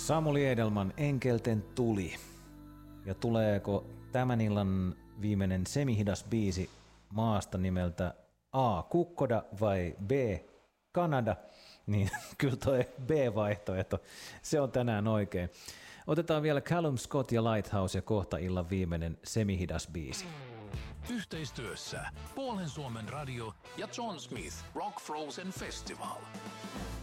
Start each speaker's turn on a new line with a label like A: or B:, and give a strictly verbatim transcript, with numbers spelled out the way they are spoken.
A: Samuli Edelman, Enkelten tuli. Ja tuleeko tämän illan viimeinen semihidas biisi maasta nimeltä A. Kukkoda vai B. Kanada? Niin kyllä tuo B-vaihtoehto, se on tänään oikein. Otetaan vielä Callum Scott ja Lighthouse ja kohta illan viimeinen semihidas biisi.
B: Yhteistyössä Puolen Suomen radio ja John Smith Rock Frozen Festival.